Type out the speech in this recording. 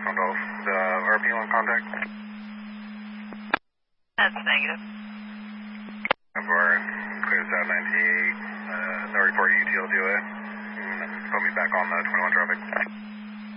Golf. The RP on contact? That's negative. For clear South 98, no report UTL DOA. Put me back on the 21 traffic.